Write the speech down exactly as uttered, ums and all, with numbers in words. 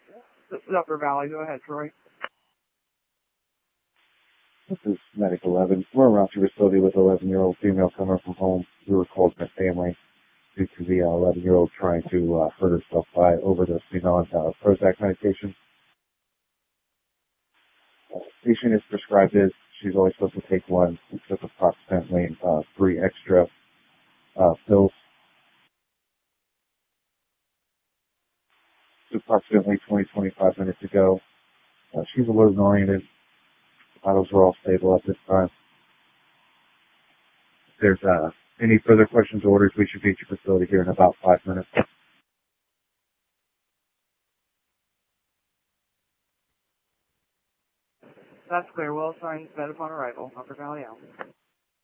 This is Upper Valley. Go ahead, Troy. This is Medic eleven. We're around your facility with an eleven-year-old female coming from home. We were called by family due to the eleven-year-old trying to uh, hurt herself by overdosing on uh, Prozac medication. Uh, patient is prescribed this. She's only supposed to take one. It took approximately uh, three extra uh, pills. It's approximately twenty, twenty-five minutes ago. Uh, she's alert oriented. Vitals are all stable at this time. If there's uh, any further questions or orders, we should be at your facility here in about five minutes. That's clear. Well assigned bed upon arrival. Upper Valley out.